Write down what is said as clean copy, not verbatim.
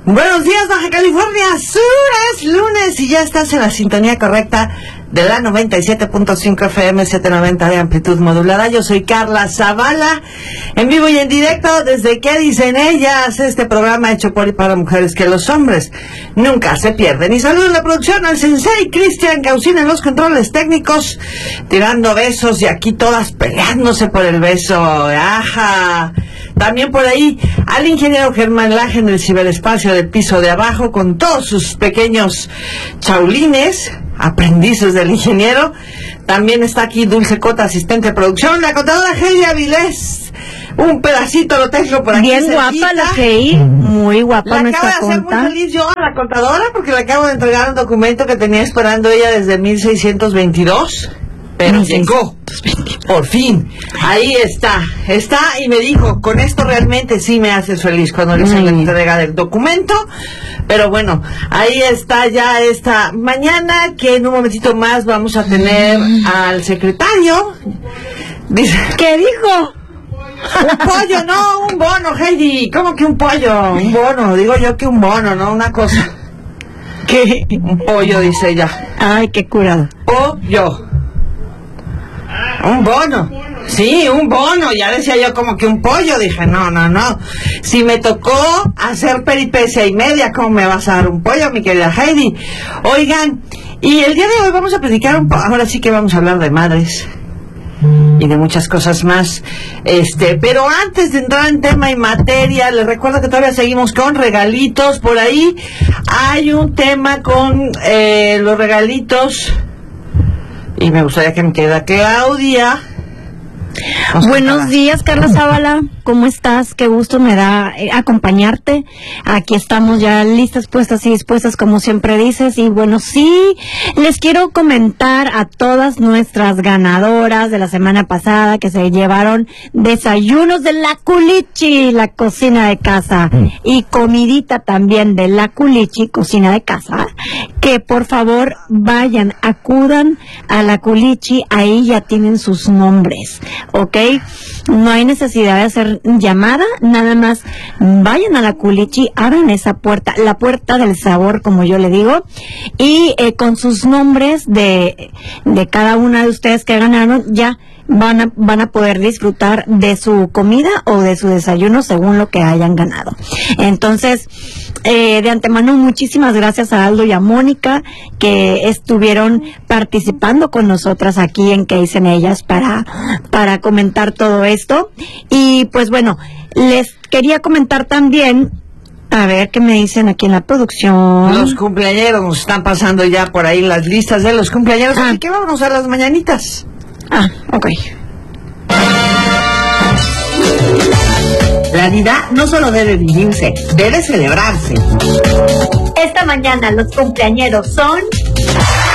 Buenos días, Baja California Sur, es lunes y ya estás en la sintonía correcta de la 97.5 FM 790 de amplitud modulada. Yo soy Carla Zavala, en vivo y en directo desde ¿Qué dicen ellas? Este programa hecho por y para mujeres que los hombres nunca se pierden. Y saludos la producción al sensei Cristian Causina en los controles técnicos, tirando besos y aquí todas peleándose por el beso. ¡Ajá! También por ahí al ingeniero Germán Laje en el ciberespacio del piso de abajo con todos sus pequeños chaulines, aprendices del ingeniero. También está aquí Dulce Cota, asistente de producción, la contadora Heidi Avilés. Un pedacito lo tengo por aquí. Bien guapa la Heidi, muy guapa nuestra conta. La acabo de hacer muy feliz yo a la contadora porque le acabo de entregar un documento que tenía esperando ella desde 1622. Pero llegó, por fin, ahí está, y me dijo, con esto realmente sí me haces feliz cuando le hice la entrega del documento, pero bueno, ahí está ya esta mañana, que en un momentito más vamos a tener al secretario. Dice, ¿qué dijo? Un pollo, no, un bono, Heidi. ¿Cómo que un pollo? Un bono, digo yo que un bono, no una cosa. ¿Qué? Un pollo, dice ella. Ay, qué curado. Pollo. Un bono. Sí, un bono. Ya decía yo como que un pollo. Dije, no. Si me tocó hacer peripecia y media, ¿cómo me vas a dar un pollo, mi querida Heidi? Oigan, y el día de hoy vamos a platicar un poco. Ahora sí que vamos a hablar de madres y de muchas cosas más. Pero antes de entrar en tema y materia, les recuerdo que todavía seguimos con regalitos. Por ahí hay un tema con los regalitos y me gustaría que me quede Claudia. Buenos días, Carla Zavala, ¿cómo estás? Qué gusto me da acompañarte. Aquí estamos ya listas, puestas y dispuestas, como siempre dices. Y bueno, sí, les quiero comentar a todas nuestras ganadoras de la semana pasada que se llevaron desayunos de La Culichi, la cocina de casa, y comidita también de La Culichi, cocina de casa, que por favor vayan, acudan a La Culichi, ahí ya tienen sus nombres. ¿Ok? No hay necesidad de hacer llamada, nada más vayan a La Culichi, abran esa puerta, la puerta del sabor, como yo le digo, y con sus nombres de cada una de ustedes que ganaron, ya van a poder disfrutar de su comida o de su desayuno según lo que hayan ganado. Entonces, de antemano, muchísimas gracias a Aldo y a Mónica que estuvieron participando con nosotras aquí en ¿Qué dicen ellas? Para comentar todo esto. Y pues bueno, les quería comentar también, a ver qué me dicen aquí en la producción. Los cumpleañeros nos están pasando ya por ahí las listas de los cumpleañeros, así que vámonos a las mañanitas. Ok. La vida no solo debe vivirse, debe celebrarse. Esta mañana los cumpleañeros son